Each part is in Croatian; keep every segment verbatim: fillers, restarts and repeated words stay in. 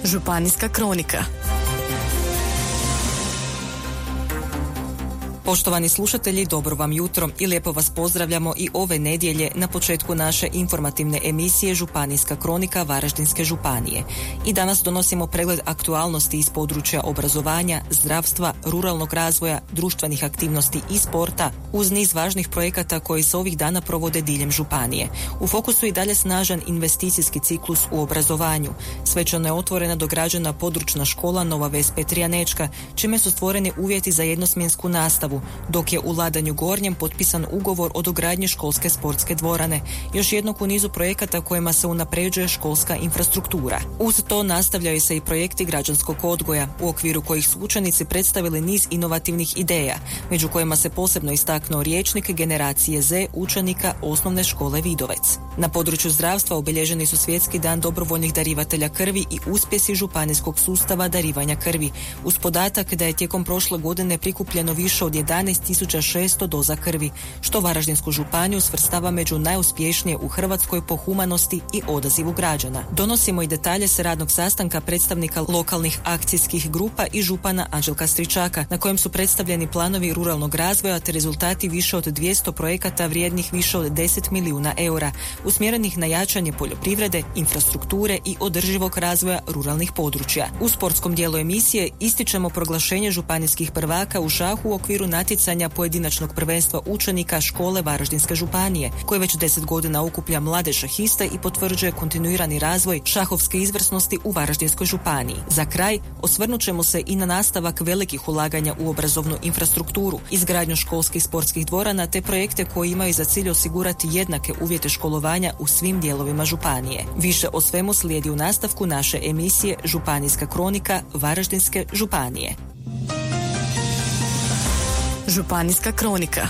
Županijska kronika. Poštovani slušatelji, dobro vam jutro i lijepo vas pozdravljamo i ove nedjelje na početku naše informativne emisije Županijska kronika Varaždinske županije. I danas donosimo pregled aktualnosti iz područja obrazovanja, zdravstva, ruralnog razvoja, društvenih aktivnosti i sporta, uz niz važnih projekata koji se ovih dana provode diljem županije. U fokusu je i dalje snažan investicijski ciklus u obrazovanju. Svečano je otvorena dograđena područna škola Nova Ves Petrijanečka, čime su stvoreni uvjeti za jednosmjensku nastavu, dok je u Ladanju Gornjem potpisan ugovor o dogradnji školske sportske dvorane, još jednog u nizu projekata kojima se unapređuje školska infrastruktura. Uz to nastavljaju se i projekti građanskog odgoja, u okviru kojih su učenici predstavili niz inovativnih ideja, među kojima se posebno istaknuo rječnik generacije Z učenika osnovne škole Vidovec. Na području zdravstva obilježeni su Svjetski dan dobrovoljnih darivatelja krvi i uspjesi županijskog sustava darivanja krvi, uz podatak da je tijekom prošle godine prikupljeno više od jedanaest tisuća šesto doza krvi, što Varaždinsku županiju svrstava među najuspješnije u Hrvatskoj po humanosti i odazivu građana. Donosimo i detalje sa radnog sastanka predstavnika lokalnih akcijskih grupa i župana Anđelka Stričaka, na kojem su predstavljeni planovi ruralnog razvoja te rezultati više od dvjesto projekata vrijednih više od deset milijuna eura, usmjerenih na jačanje poljoprivrede, infrastrukture i održivog razvoja ruralnih područja. U sportskom dijelu emisije ističemo proglašenje županijskih prvaka u šahu u okviru natjecanja pojedinačnog prvenstva učenika škole Varaždinske županije, koji već deset godina okuplja mlade šahiste i potvrđuje kontinuirani razvoj šahovske izvrsnosti u Varaždinskoj županiji. Za kraj osvrnut ćemo se i na nastavak velikih ulaganja u obrazovnu infrastrukturu, izgradnju školskih sportskih dvorana te projekte koji imaju za cilj osigurati jednake uvjete školovanja u svim dijelovima županije. Više o svemu slijedi u nastavku naše emisije Županijska kronika Varaždinske županije. Županijska kronika.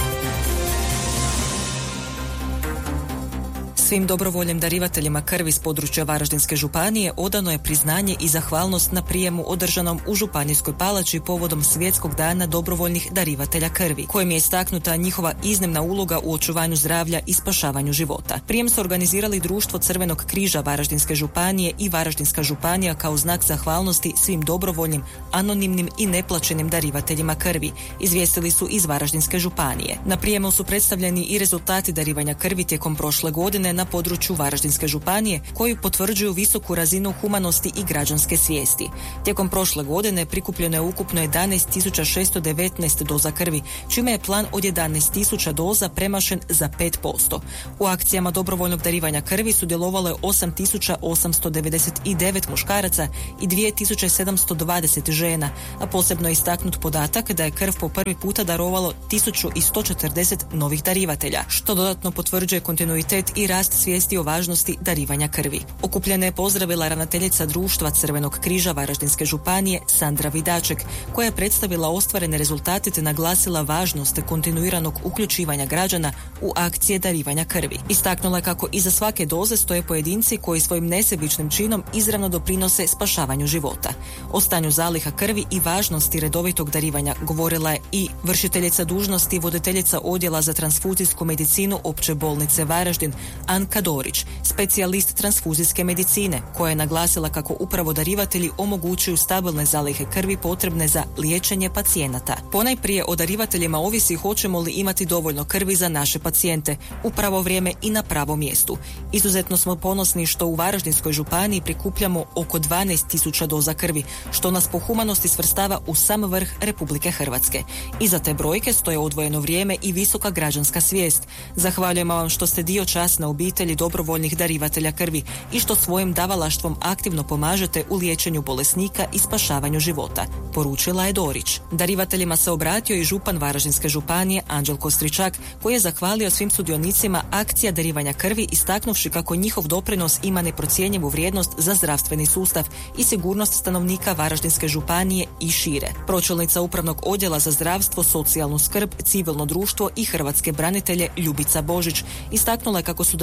Svim dobrovoljnim darivateljima krvi s područja Varaždinske županije odano je priznanje i zahvalnost na prijemu održanom u Županijskoj palači povodom Svjetskog dana dobrovoljnih darivatelja krvi, kojim je istaknuta njihova iznimna uloga u očuvanju zdravlja i spašavanju života. Prijem su organizirali Društvo Crvenog križa Varaždinske županije i Varaždinska županija kao znak zahvalnosti svim dobrovoljnim, anonimnim i neplaćenim darivateljima krvi, izvijestili su iz Varaždinske županije. Na prijemu su predstavljeni i rezultati darivanja krvi tijekom prošle godine na području Varaždinske županije, koji potvrđuju visoku razinu humanosti i građanske svijesti. Tijekom prošle godine prikupljeno je ukupno jedanaest tisuća šesto devetnaest doza krvi, čime je plan od jedanaest tisuća doza premašen za pet posto. U akcijama dobrovoljnog darivanja krvi sudjelovalo je osam tisuća osamsto devedeset devet muškaraca i dvije tisuće sedamsto dvadeset žena, a posebno je istaknut podatak da je krv po prvi puta darovalo tisuću sto četrdeset novih darivatelja, što dodatno potvrđuje kontinuitet i rast svijesti o važnosti darivanja krvi. Okupljene je pozdravila ravnateljica Društva Crvenog križa Varaždinske županije Sandra Vidaček, koja je predstavila ostvarene rezultate te naglasila važnost kontinuiranog uključivanja građana u akcije darivanja krvi. Istaknula je kako iza svake doze stoje pojedinci koji svojim nesebičnim činom izravno doprinose spašavanju života. O stanju zaliha krvi i važnosti redovitog darivanja govorila je i vršiteljica dužnosti voditeljica odjela za transfuzijsku medicinu Opće bolnice Varaždin Anka Dorić, specijalist transfuzijske medicine, koja je naglasila kako upravo darivatelji omogućuju stabilne zalihe krvi potrebne za liječenje pacijenata. Ponajprije o darivateljima ovisi hoćemo li imati dovoljno krvi za naše pacijente u pravo vrijeme i na pravom mjestu. Izuzetno smo ponosni što u Varaždinskoj županiji prikupljamo oko dvanaest tisuća doza krvi, što nas po humanosti svrstava u sam vrh Republike Hrvatske. Iza te brojke stoje odvojeno vrijeme i visoka građanska svijest. Zahvaljujemo vam što ste dio časne obitelji dobrovoljnih darivatelja krvi i što svojim davalaštvom aktivno pomažete u liječenju bolesnika i spašavanju života, poručila je Dorić. Darivateljima se obratio i župan Varaždinske županije Anđelko Stričak, koji je zahvalio svim sudionicima akcija darivanja krvi, istaknuvši kako njihov doprinos ima neprocjenjivu vrijednost za zdravstveni sustav i sigurnost stanovnika Varaždinske županije i šire. Pročelnica Upravnog odjela za zdravstvo, socijalnu skrb, civilno društvo i hrvatske branitelje Ljubica Božić istaknula je kako su darivatelji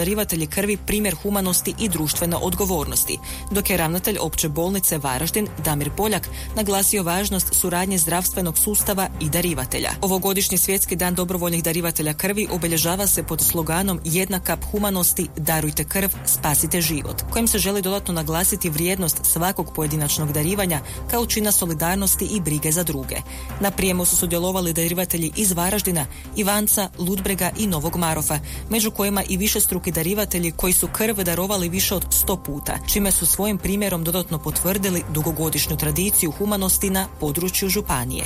darivatelji krvi primjer humanosti i društvene odgovornosti, dok je ravnatelj opće bolnice Varaždin Damir Poljak naglasio važnost suradnje zdravstvenog sustava i darivatelja. Ovogodišnji svjetski dan dobrovoljnih darivatelja krvi obilježava se pod sloganom Jedna kap humanosti, darujte krv, spasite život, kojim se želi dodatno naglasiti vrijednost svakog pojedinačnog darivanja kao čina solidarnosti i brige za druge. Na prijemu su sudjelovali darivatelji iz Varaždina, Ivanca, Ludbrega i Novog Marofa, među kojima i višestruki darivatelji koji su krv darovali više od sto puta, čime su svojim primjerom dodatno potvrdili dugogodišnju tradiciju humanosti na području županije.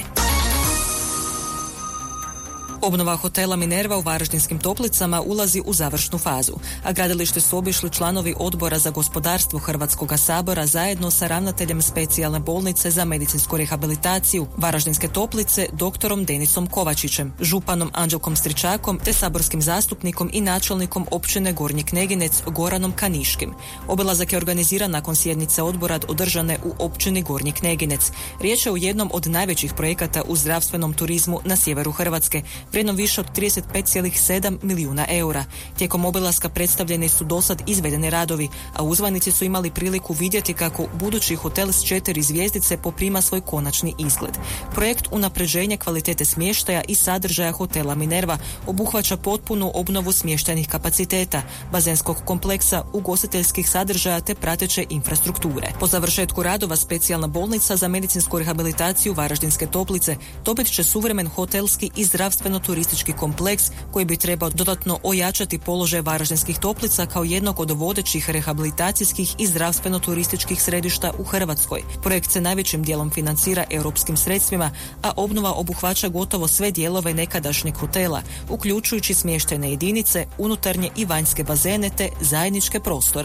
Obnova hotela Minerva u Varaždinskim Toplicama ulazi u završnu fazu, a gradilište su obišli članovi Odbora za gospodarstvo Hrvatskoga sabora zajedno sa ravnateljem specijalne bolnice za medicinsku rehabilitaciju Varaždinske Toplice doktorom Denisom Kovačićem, županom Anđelkom Stričakom te saborskim zastupnikom i načelnikom općine Gornji Kneginec Goranom Kaniškim. Obilazak je organiziran nakon sjednice odbora održane u općini Gornji Kneginec. Riječ je o jednom od najvećih projekata u zdravstvenom turizmu na sjeveru Hrvatske, vrijednom više od trideset pet zarez sedam milijuna eura. Tijekom obilaska predstavljeni su dosad izvedeni radovi, a uzvanici su imali priliku vidjeti kako budući hotel s četiri zvjezdice poprima svoj konačni izgled. Projekt unapređenja kvalitete smještaja i sadržaja hotela Minerva obuhvaća potpunu obnovu smještajnih kapaciteta, bazenskog kompleksa, ugostiteljskih sadržaja te prateće infrastrukture. Po završetku radova specijalna bolnica za medicinsku rehabilitaciju Varaždinske Toplice dobit će suvremen hotelski i zdravstveno turistički kompleks koji bi trebao dodatno ojačati položaj Varaždinskih Toplica kao jednog od vodećih rehabilitacijskih i zdravstveno-turističkih središta u Hrvatskoj. Projekt se najvećim dijelom financira europskim sredstvima, a obnova obuhvaća gotovo sve dijelove nekadašnjeg hotela, uključujući smještajne jedinice, unutarnje i vanjske bazene te zajedničke prostore.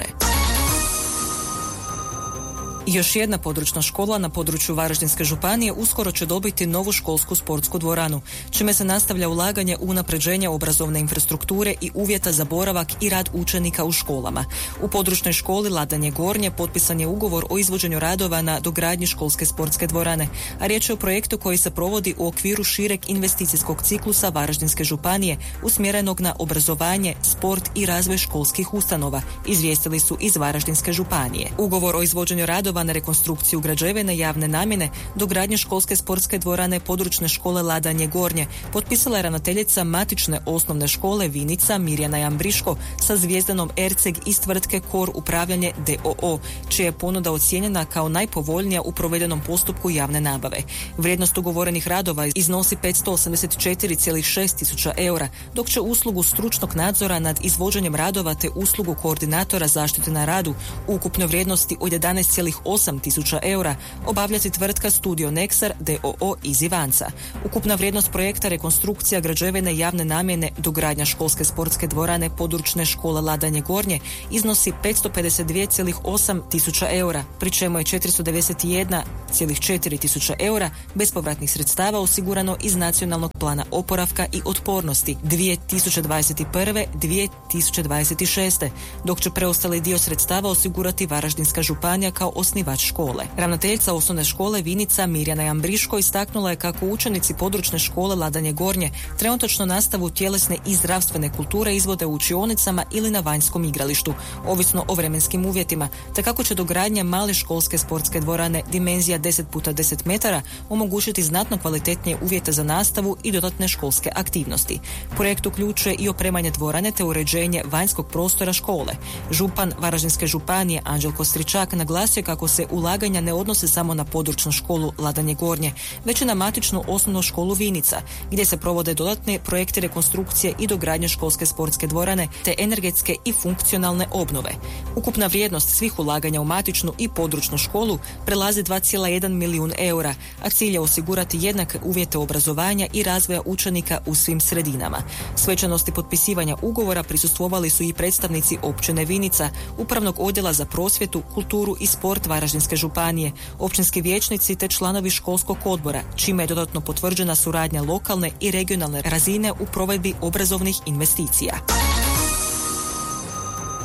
Još jedna područna škola na području Varaždinske županije uskoro će dobiti novu školsku sportsku dvoranu, čime se nastavlja ulaganje u unapređenje obrazovne infrastrukture i uvjeta za boravak i rad učenika u školama. U područnoj školi Ladanje Gornje potpisan je ugovor o izvođenju radova na dogradnji školske sportske dvorane, a riječ je o projektu koji se provodi u okviru šireg investicijskog ciklusa Varaždinske županije usmjerenog na obrazovanje, sport i razvoj školskih ustanova, izvijestili su iz Varaždinske županije. Ugovor o izvođenju radova na rekonstrukciju građevine javne namjene, dogradnje školske sportske dvorane područne škole Ladanje Gornje potpisala je ravnateljica matične osnovne škole Vinica Mirjana Jambriško sa zvijezdanom Erceg iz tvrtke Kor upravljanje d o o, čija je ponuda ocijenjena kao najpovoljnija u provedenom postupku javne nabave. Vrijednost ugovorenih radova iznosi petsto osamdeset četiri zarez šest tisuća eura, dok će uslugu stručnog nadzora nad izvođenjem radova te uslugu koordinatora zaštite na radu u ukupnoj vrijednosti od jedanaest zarez osam tisuća eura obavljati tvrtka Studio Nexar d o o iz Ivanca. Ukupna vrijednost projekta rekonstrukcija građevine javne namjene dogradnja školske sportske dvorane područne škole Ladanje Gornje iznosi petsto pedeset dva zarez osam tisuća eura, pri čemu je četiristo devedeset jedan zarez četiri tisuća eura bespovratnih sredstava osigurano iz Nacionalnog plana oporavka i otpornosti dvije tisuće dvadeset prve do dvije tisuće dvadeset šeste, dok će preostali dio sredstava osigurati Varaždinska županija kao osnivač škole. Ravnateljica osnovne škole Vinica Mirjana Jambriško istaknula je kako učenici područne škole Ladanje Gornje trenutačno nastavu tjelesne i zdravstvene kulture izvode u učionicama ili na vanjskom igralištu, ovisno o vremenskim uvjetima, te kako će dogradnja male školske sportske dvorane dimenzija deset puta deset metara omogućiti znatno kvalitetnije uvjete za nastavu i dodatne školske aktivnosti. Projekt uključuje i opremanje dvorane te uređenje vanjskog prostora škole. Župan Varaždinske županije Anđelko Stričak naglasio kako se ulaganja ne odnose samo na područnu školu Ladanje Gornje, već i na matičnu osnovnu školu Vinica, gdje se provode dodatne projekte rekonstrukcije i dogradnje školske sportske dvorane te energetske i funkcionalne obnove. Ukupna vrijednost svih ulaganja u matičnu i područnu školu prelazi dva zarez jedan milijun eura, a cilj je osigurati jednake uvjete obrazovanja i razvoja učenika u svim sredinama. Svečanosti potpisivanja ugovora prisustvovali su i predstavnici općine Vinica, Upravnog odjela za prosvjetu, kulturu i sport Varaždinske županije, općinski vijećnici te članovi školskog odbora, čime je dodatno potvrđena suradnja lokalne i regionalne razine u provedbi obrazovnih investicija.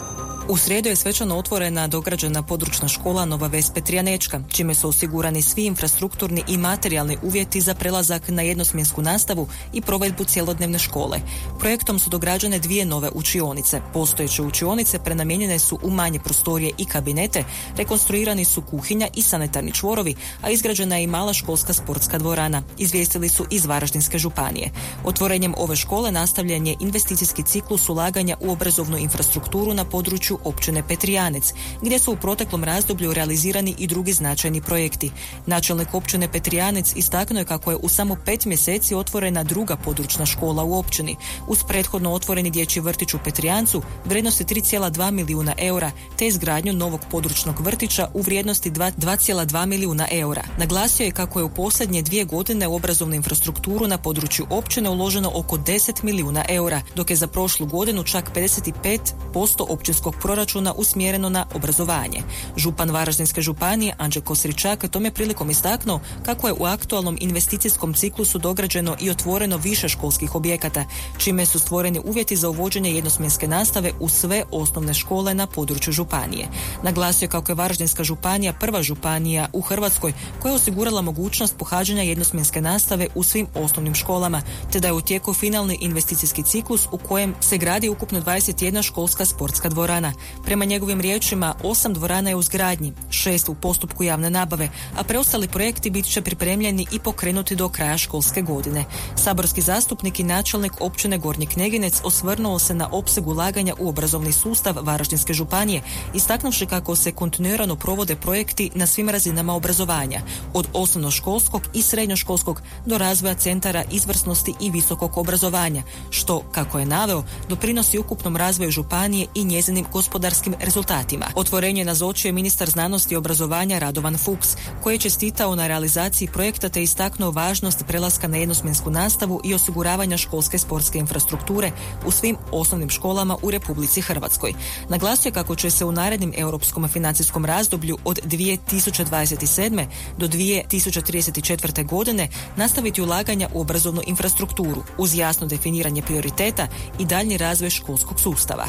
U srijedu je svečano otvorena dograđena područna škola Nova Ves Petrijanečka, čime su osigurani svi infrastrukturni i materijalni uvjeti za prelazak na jednosmjensku nastavu i provedbu cjelodnevne škole. Projektom su dograđene dvije nove učionice. Postojeće učionice prenamijenjene su u manje prostorije i kabinete, rekonstruirani su kuhinja i sanitarni čvorovi, a izgrađena je i mala školska sportska dvorana, izvijestili su iz Varaždinske županije. Otvorenjem ove škole nastavljen je investicijski ciklus ulaganja u obrazovnu infrastrukturu na području općine Petrijanec, gdje su u proteklom razdoblju realizirani i drugi značajni projekti. Načelnik općine Petrijanec istaknuo je kako je u samo pet mjeseci otvorena druga područna škola u općini, uz prethodno otvoreni dječji vrtić u Petrijancu vrijednosti tri zarez dva milijuna eura, te izgradnju novog područnog vrtića u vrijednosti dva zarez dva milijuna eura. Naglasio je kako je u posljednje dvije godine u obrazovnu infrastrukturu na području općine uloženo oko deset milijuna eura, dok je za prošlu godinu čak pedeset pet posto općinskog proračuna usmjereno na obrazovanje. Župan Varaždinske županije Anđelko Stričak tom je prilikom istaknuo kako je u aktualnom investicijskom ciklusu dograđeno i otvoreno više školskih objekata, čime su stvoreni uvjeti za uvođenje jednosmjenske nastave u sve osnovne škole na području županije. Naglasio je kako je Varaždinska županija prva županija u Hrvatskoj koja je osigurala mogućnost pohađanja jednosmjenske nastave u svim osnovnim školama, te da je u tijeku finalni investicijski ciklus u kojem se gradi ukupno dvadeset jedna školska sportska dvorana. Prema njegovim riječima, osam dvorana je u izgradnji, šest u postupku javne nabave, a preostali projekti bit će pripremljeni i pokrenuti do kraja školske godine. Saborski zastupnik i načelnik općine Gornji Kneginec osvrnuo se na opseg ulaganja u obrazovni sustav Varaždinske županije, istaknuvši kako se kontinuirano provode projekti na svim razinama obrazovanja, od osnovnoškolskog i srednjoškolskog do razvoja centara izvrsnosti i visokog obrazovanja, što, kako je naveo, doprinosi ukupnom razvoju županije i njezinim gospodarskim rezultatima. Otvorenje je nazočio ministar znanosti i obrazovanja Radovan Fuchs, koji je čestitao na realizaciji projekta te istaknuo važnost prelaska na jednosmjensku nastavu i osiguravanja školske sportske infrastrukture u svim osnovnim školama u Republici Hrvatskoj. Naglasio je kako će se u narednim europskom financijskom razdoblju od dvije tisuće dvadeset sedme do dvije tisuće trideset četvrte godine nastaviti ulaganja u obrazovnu infrastrukturu uz jasno definiranje prioriteta i daljnji razvoj školskog sustava.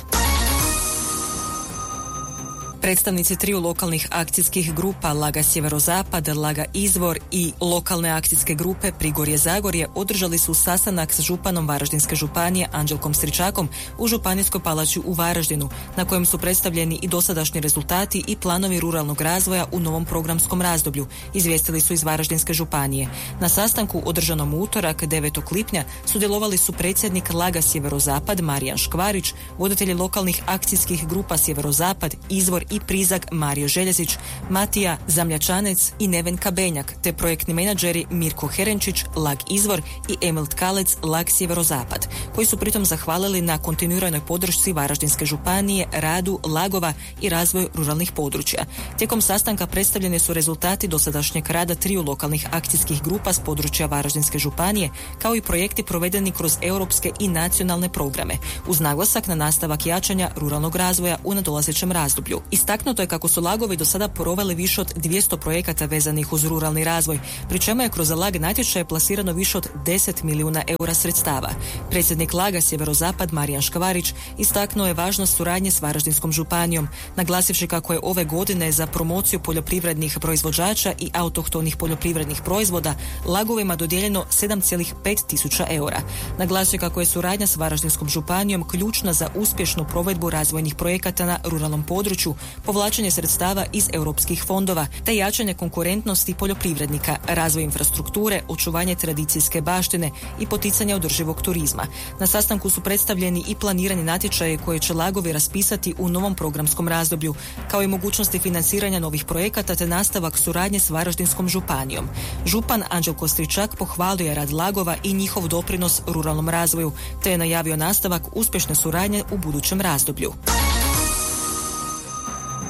Predstavnici triju lokalnih akcijskih grupa Laga Sjeverozapad, Laga Izvor i lokalne akcijske grupe Prigorje Zagorje održali su sastanak s županom Varaždinske županije Anđelkom Stričakom u Županijskoj palači u Varaždinu, na kojem su predstavljeni i dosadašnji rezultati i planovi ruralnog razvoja u novom programskom razdoblju, izvijestili su iz Varaždinske županije. Na sastanku održanom u utorak devetog lipnja sudjelovali su predsjednik Laga Sjeverozapad Marijan Škvarić, voditelji lokalnih akcijskih grupa Sjeverozapad, Izvor i Prizak Mario Željezić, Matija Zamljačanec i Nevenka Benjak, te projektni menadžeri Mirko Herenčić, Lag Izvor i Emil Tkalec, Lag Sjeverozapad, koji su pritom zahvalili na kontinuiranoj podršci Varaždinske županije, radu lagova i razvoju ruralnih područja. Tijekom sastanka predstavljeni su rezultati dosadašnjeg rada triju lokalnih akcijskih grupa s područja Varaždinske županije, kao i projekti provedeni kroz europske i nacionalne programe, uz naglasak na nastavak jačanja ruralnog razvoja u nadolazećem razdoblju. Istaknuto je kako su lagovi do sada proveli više od dvjesto projekata vezanih uz ruralni razvoj, pri čemu je kroz lag natječaje plasirano više od deset milijuna eura sredstava. Predsjednik Laga Sjeverozapad Marijan Škvarić istaknuo je važnost suradnje s Varaždinskom županijom, naglasivši kako je ove godine za promociju poljoprivrednih proizvođača i autohtonih poljoprivrednih proizvoda lagovima dodijeljeno sedam zarez pet tisuća eura. Naglasio je kako je suradnja s Varaždinskom županijom ključna za uspješnu provedbu razvojnih projekata na ruralnom području, povlačenje sredstava iz europskih fondova, te jačanje konkurentnosti poljoprivrednika, razvoj infrastrukture, očuvanje tradicijske baštine i poticanje održivog turizma. Na sastanku su predstavljeni i planirani natječaje koje će lagovi raspisati u novom programskom razdoblju, kao i mogućnosti financiranja novih projekata te nastavak suradnje s Varaždinskom županijom. Župan Anđelko Stričak pohvalio je rad lagova i njihov doprinos ruralnom razvoju, te je najavio nastavak uspješne suradnje u budućem razdoblju.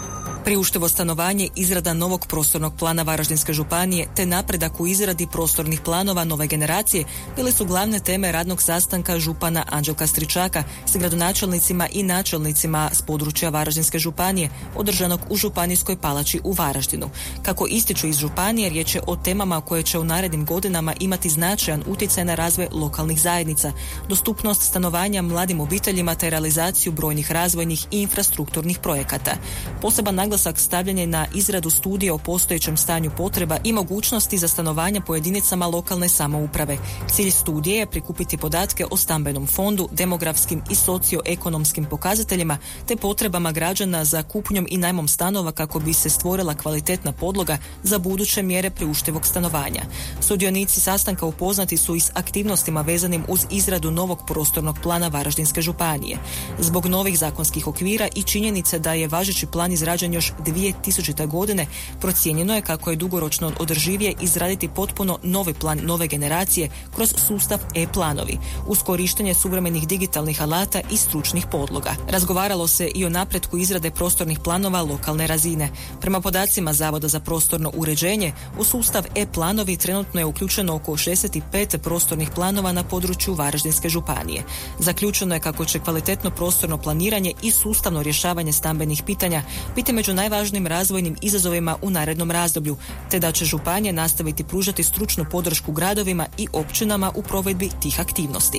Priuštivo stanovanje, izrada novog prostornog plana Varaždinske županije te napredak u izradi prostornih planova nove generacije bile su glavne teme radnog sastanka župana Anđelka Stričaka s gradonačelnicima i načelnicima s područja Varaždinske županije održanog u Županijskoj palači u Varaždinu. Kako ističu iz županije, riječ je o temama koje će u narednim godinama imati značajan utjecaj na razvoj lokalnih zajednica, dostupnost stanovanja mladim obiteljima te realizaciju brojnih razvojnih i infrastrukturnih projekata. Poseban naglasak stavljen je na izradu studije o postojećem stanju potreba i mogućnosti za stanovanje po jedinicama lokalne samouprave. Cilj studije je prikupiti podatke o stambenom fondu, demografskim i socioekonomskim pokazateljima te potrebama građana za kupnjom i najmom stanova kako bi se stvorila kvalitetna podloga za buduće mjere priuštivog stanovanja. Sudionici sastanka upoznati su i s aktivnostima vezanim uz izradu novog prostornog plana Varaždinske županije. Zbog novih zakonskih okvira i činjenice da je važeći plan izrađen još dvije tisućite. godine, procijenjeno je kako je dugoročno održivije izraditi potpuno novi plan nove generacije kroz sustav e-planovi, uz korištenje suvremenih digitalnih alata i stručnih podloga. Razgovaralo se i o napretku izrade prostornih planova lokalne razine. Prema podacima Zavoda za prostorno uređenje, u sustav e-planovi trenutno je uključeno oko šezdeset pet prostornih planova na području Varaždinske županije. Zaključeno je kako će kvalitetno prostorno planiranje i sustavno rješavanje stambenih pitanja biti među najvažnijim razvojnim izazovima u narednom razdoblju, te da će županija nastaviti pružati stručnu podršku gradovima i općinama u provedbi tih aktivnosti.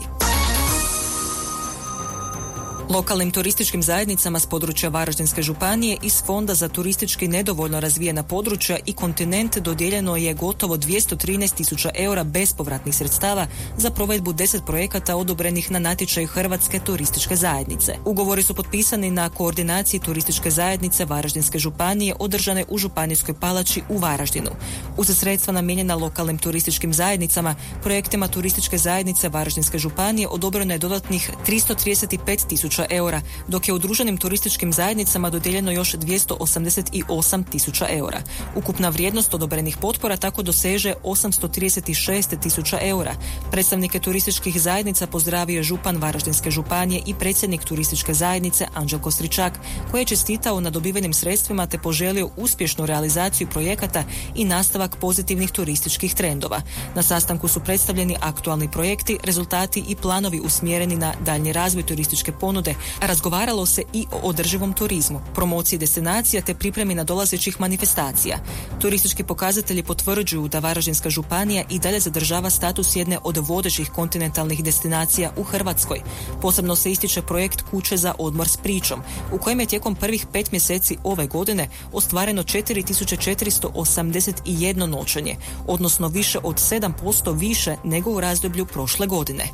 Lokalnim turističkim zajednicama s područja Varaždinske županije iz Fonda za turistički nedovoljno razvijena područja i kontinent dodijeljeno je gotovo dvjesto trinaest tisuća eura bespovratnih sredstava za provedbu deset projekata odobrenih na natječaju Hrvatske turističke zajednice. Ugovori su potpisani na koordinaciji turističke zajednice Varaždinske županije održane u Županijskoj palači u Varaždinu. Uz sredstva namijenjena lokalnim turističkim zajednicama, projektima turističke zajednice Varaždinske županije odobreno je dodatnih tristo trideset pet tisuća eura, dok je udruženim turističkim zajednicama dodijeljeno još dvjesto osamdeset osam tisuća eura. Ukupna vrijednost odobrenih potpora tako doseže osamsto trideset šest tisuća eura. Predstavnike turističkih zajednica pozdravio je župan Varaždinske županije i predsjednik turističke zajednice Anđelko Stričak, koji je čestitao na dobivenim sredstvima te poželio uspješnu realizaciju projekata i nastavak pozitivnih turističkih trendova. Na sastanku su predstavljeni aktualni projekti, rezultati i planovi usmjereni na daljnji razvoj turističke ponude. Razgovaralo se i o održivom turizmu, promociji destinacija te pripremi nadolazećih manifestacija. Turistički pokazatelji potvrđuju da Varaždinska županija i dalje zadržava status jedne od vodećih kontinentalnih destinacija u Hrvatskoj. Posebno se ističe projekt Kuće za odmor s pričom, u kojem je tijekom prvih pet mjeseci ove godine ostvareno četiri tisuće četiristo osamdeset jedno noćenje, odnosno više od sedam posto više nego u razdoblju prošle godine.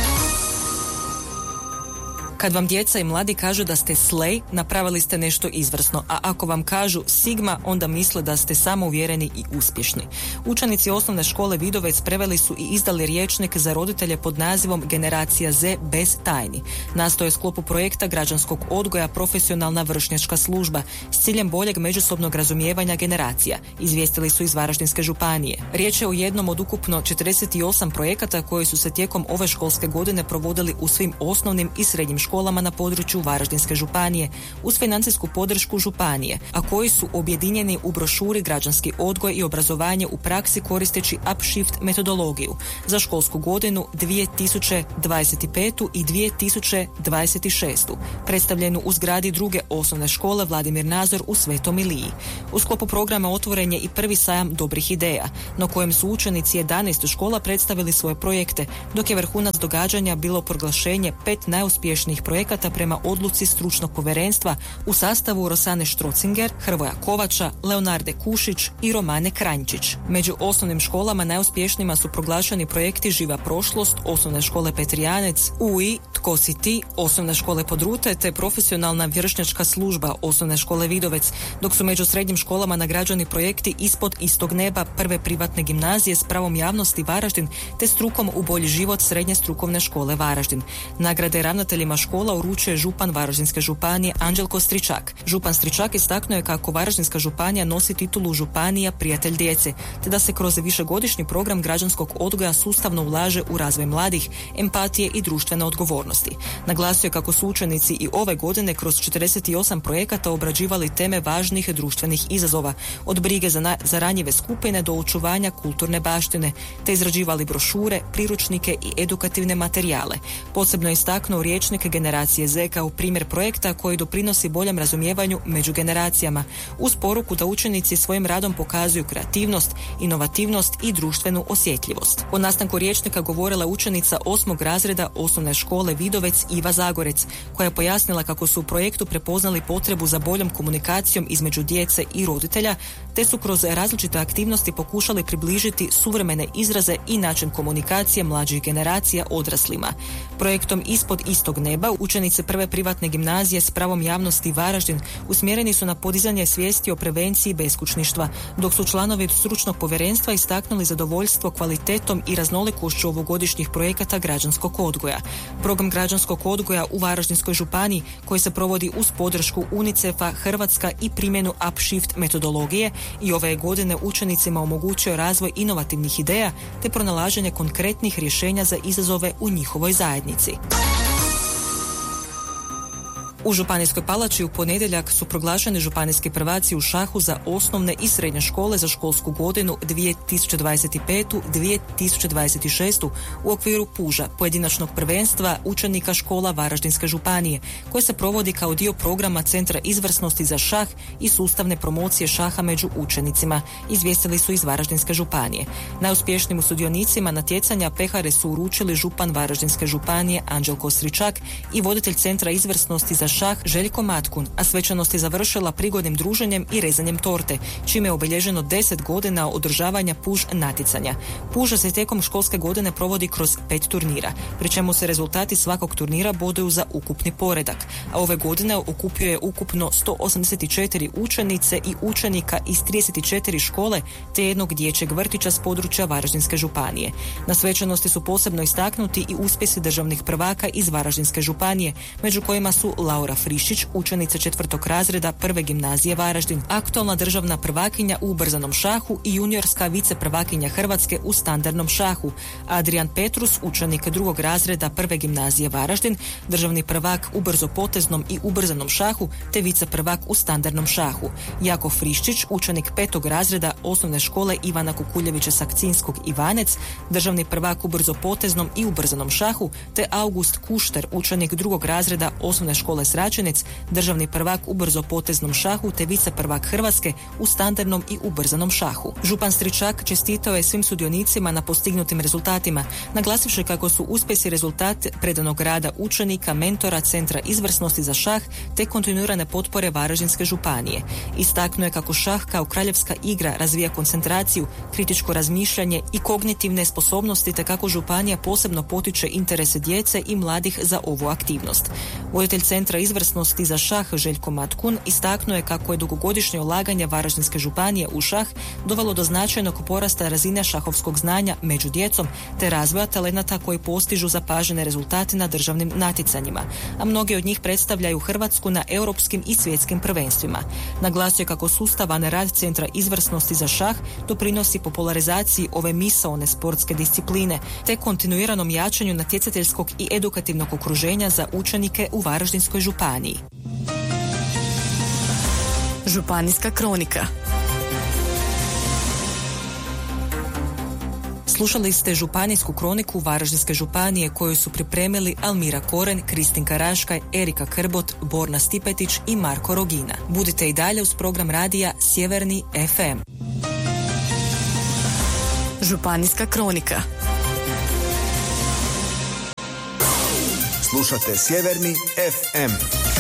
Kad vam djeca i mladi kažu da ste slej, napravili ste nešto izvrsno, a ako vam kažu sigma, onda misle da ste samouvjereni i uspješni. Učenici osnovne škole Vidovec preveli su i izdali rječnik za roditelje pod nazivom Generacija Z bez tajni. Nastao je u sklopu projekta građanskog odgoja Profesionalna vršnjačka služba s ciljem boljeg međusobnog razumijevanja generacija, izvijestili su iz Varaždinske županije. Riječ je o jednom od ukupno četrdeset osam projekata koji su se tijekom ove školske godine provodili u svim osnovnim i srednjim školama školama na području Varaždinske županije uz financijsku podršku županije, a koji su objedinjeni u brošuri Građanski odgoj i obrazovanje u praksi koristeći upshift metodologiju za školsku godinu dvije tisuće dvadeset pet i dvije tisuće dvadeset šest, predstavljenu u zgradi druge osnovne škole Vladimir Nazor u Svetom Iliji. U sklopu programa otvoren je i prvi sajam dobrih ideja, na kojem su učenici jedanaest škola predstavili svoje projekte, dok je vrhunac događanja bilo proglašenje pet najuspješnijih projekata prema odluci stručnog povjerenstva u sastavu Rosane Štrocinger, Hrvoja Kovača, Leonarde Kušić i Romane Kranjčić. Među osnovnim školama najuspješnijima su proglašeni projekti Živa prošlost, osnovne škole Petrijanec, U I, Tko si ti, osnovne škole Podrute te Profesionalna vršnjačka služba, osnovne škole Vidovec, dok su među srednjim školama nagrađeni projekti Ispod istog neba, prve privatne gimnazije s pravom javnosti Varaždin te Strukom u bolji život, srednje strukovne škole Varaždin. Nagrade ravnateljima škola škola uručuje župan Varaždinske županije Anđelko Stričak. Župan Stričak istaknuo je kako Varaždinska županija nosi titulu županija prijatelj djece, te da se kroz višegodišnji program građanskog odgoja sustavno ulaže u razvoj mladih, empatije i društvene odgovornosti. Naglasio je kako su učenici i ove godine kroz četrdeset osam projekata obrađivali teme važnih društvenih izazova, od brige za, na, za ranjive skupine do očuvanja kulturne baštine, te izrađivali brošure, priručnike i edukativne materijale. Posebno je istaknuo rječnik generacije Z kao primjer projekta koji doprinosi boljem razumijevanju među generacijama, uz poruku da učenici svojim radom pokazuju kreativnost, inovativnost i društvenu osjetljivost. O nastanku rječnika govorila učenica osmog razreda osnovne škole Vidovec Iva Zagorec, koja je pojasnila kako su u projektu prepoznali potrebu za boljom komunikacijom između djece i roditelja, te su kroz različite aktivnosti pokušali približiti suvremene izraze i način komunikacije mlađih generacija odraslima. Projektom Ispod istog neba učenice prve privatne gimnazije s pravom javnosti Varaždin usmjereni su na podizanje svijesti o prevenciji beskućništva, dok su članovi stručnog povjerenstva istaknuli zadovoljstvo kvalitetom i raznolikošću ovogodišnjih projekata građanskog odgoja. Program građanskog odgoja u Varaždinskoj županiji, koji se provodi uz podršku UNICEF-a, Hrvatska i primjenu Upshift metodologije, i ove godine učenicima omogućio razvoj inovativnih ideja te pronalaženje konkretnih rješenja za izazove u njihovoj zajednici. U Županijskoj palači u ponedjeljak su proglašeni županijski prvaci u šahu za osnovne i srednje škole za školsku godinu dvije tisuće dvadeset pet dvije tisuće dvadeset šest u okviru puža pojedinačnog prvenstva učenika škola Varaždinske županije, koje se provodi kao dio programa Centra izvrsnosti za šah i sustavne promocije šaha među učenicima, izvijestili su iz Varaždinske županije. Najuspješnijim sudionicima natjecanja pehare su uručili župan Varaždinske županije Anđelko Stričak i voditelj Centra izvrsnosti za šah Željko Matkun, a svečanost je završila prigodnim druženjem i rezanjem torte, čime je obilježeno deset godina održavanja puž natjecanja. Puža se tijekom školske godine provodi kroz pet turnira, pri čemu se rezultati svakog turnira boduju za ukupni poredak, a ove godine okupio je ukupno sto osamdeset četiri učenice i učenika iz trideset četiri škole te jednog dječjeg vrtića s područja Varaždinske županije. Na svečanosti su posebno istaknuti i uspjesi državnih prvaka iz Varaždinske županije, među kojima su Laura Frišić, učenica četvrtog razreda prve gimnazije Varaždin, aktualna državna prvakinja u ubrzanom šahu i juniorska viceprvakinja Hrvatske u standardnom šahu, Adrian Petrus, učenik drugog razreda prve gimnazije Varaždin, državni prvak u brzopoteznom i ubrzanom šahu te viceprvak u standardnom šahu, Jako Friščić, učenik petog razreda osnovne škole Ivana Kukuljevića Sakcinskog Ivanec, državni prvak u brzopoteznom i ubrzanom šahu, te August Kušter, učenik drugog razreda osnovne škole Sračenec, državni prvak u brzopoteznom šahu te viceprvak Hrvatske u standardnom i ubrzanom šahu. Župan Stričak čestitao je svim sudionicima na postignutim rezultatima, naglasivši kako su uspjesi rezultat predanog rada učenika, mentora Centra izvrsnosti za šah te kontinuirane potpore Varaždinske županije. Istaknuo je kako šah kao kraljevska igra razvija koncentraciju, kritičko razmišljanje i kognitivne sposobnosti, te kako županija posebno potiče interese djece i mladih za ovu aktivnost. Voditelj Centra izvrsnosti za šah Željko Matkun istaknuo je kako je dugogodišnje ulaganje Varaždinske županije u šah dovelo do značajnog porasta razine šahovskog znanja među djecom te razvoja talenata koji postižu zapažene rezultate na državnim natjecanjima, a mnogi od njih predstavljaju Hrvatsku na europskim i svjetskim prvenstvima. Naglasio je kako sustavan rad Centra izvrsnosti za šah doprinosi popularizaciji ove misaone sportske discipline te kontinuiranom jačanju natjecateljskog i edukativnog okruženja za učenike u Varaždinskoj županiji. Županijska kronika. Slušali ste županijsku kroniku Varaždinske županije koju su pripremili Almira Koren, Kristinka Raškaj, Erika Krbot, Borna Stipetić i Marko Rogina. Budite i dalje uz program radija Sjeverni ef em. Županijska kronika. Slušate Sjeverni ef em.